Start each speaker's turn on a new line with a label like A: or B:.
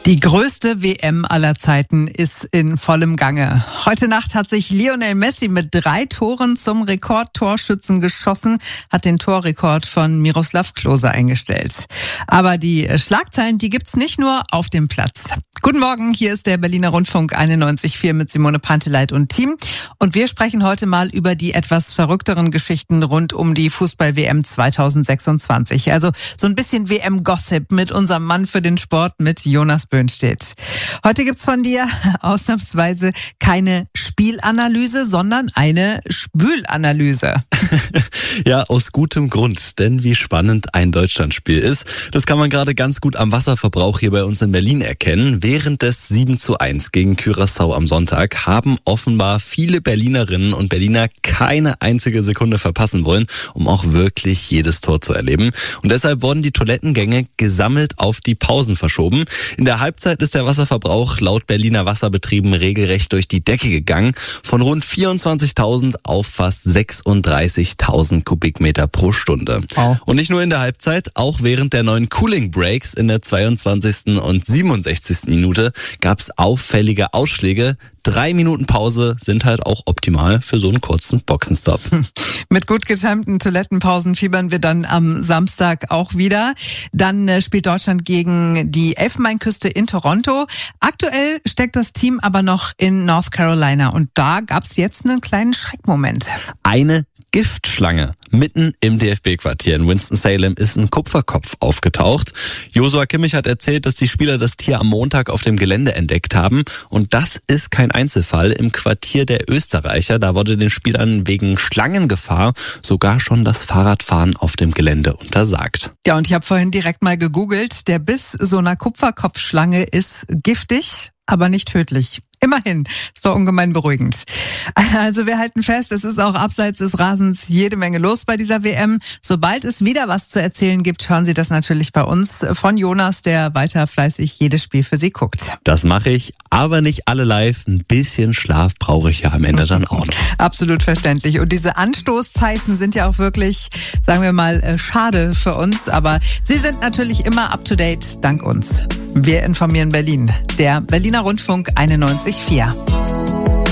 A: Die größte WM aller Zeiten ist in vollem Gange. Heute Nacht hat sich Lionel Messi mit 3 Toren zum Rekordtorschützen geschossen, hat den Torrekord von Miroslav Klose eingestellt. Aber die Schlagzeilen, die gibt's nicht nur auf dem Platz. Guten Morgen, hier ist der Berliner Rundfunk 91.4 mit Simone Panteleit und Team. Und wir sprechen heute mal über die etwas verrückteren Geschichten rund um die Fußball-WM 2026. Also so ein bisschen WM-Gossip mit unserem Mann für den Sport, mit Jonas Böhnstedt. Heute gibt's von dir ausnahmsweise keine Spielanalyse, sondern eine Spülanalyse.
B: Ja, aus gutem Grund, denn wie spannend ein Deutschlandspiel ist, das kann man gerade ganz gut am Wasserverbrauch hier bei uns in Berlin erkennen. Während des 7:1 gegen Curaçao am Sonntag haben offenbar viele Berlinerinnen und Berliner keine einzige Sekunde verpassen wollen, um auch wirklich jedes Tor zu erleben. Und deshalb wurden die Toilettengänge gesammelt auf die Pausen verschoben. In der Halbzeit ist der Wasserverbrauch laut Berliner Wasserbetrieben regelrecht durch die Decke gegangen. Von rund 24.000 auf fast 36.000 Kubikmeter pro Stunde. Oh. Und nicht nur in der Halbzeit, auch während der 9 Cooling Breaks in der 22. und 67. Minute gab es auffällige Ausschläge. 3 Minuten Pause sind halt auch optimal für so einen kurzen Boxenstopp.
A: Mit gut getimten Toilettenpausen fiebern wir dann am Samstag auch wieder. Dann spielt Deutschland gegen die Elfenbeinküste in Toronto. Aktuell steckt das Team aber noch in North Carolina und da gab es jetzt einen kleinen Schreckmoment.
B: Eine Giftschlange. Mitten im DFB-Quartier in Winston-Salem ist ein Kupferkopf aufgetaucht. Joshua Kimmich hat erzählt, dass die Spieler das Tier am Montag auf dem Gelände entdeckt haben. Und das ist kein Einzelfall. Im Quartier der Österreicher, da wurde den Spielern wegen Schlangengefahr sogar schon das Fahrradfahren auf dem Gelände untersagt.
A: Ja, und ich habe vorhin direkt mal gegoogelt. Der Biss so einer Kupferkopfschlange ist giftig, aber nicht tödlich. Immerhin, ist doch ungemein beruhigend. Also wir halten fest, es ist auch abseits des Rasens jede Menge los bei dieser WM. Sobald es wieder was zu erzählen gibt, hören Sie das natürlich bei uns von Jonas, der weiter fleißig jedes Spiel für Sie guckt.
B: Das mache ich, aber nicht alle live. Ein bisschen Schlaf brauche ich ja am Ende dann auch noch.
A: Absolut verständlich. Und diese Anstoßzeiten sind ja auch wirklich, sagen wir mal, schade für uns. Aber Sie sind natürlich immer up to date, dank uns. Wir informieren Berlin. Der Berliner Rundfunk 91.4.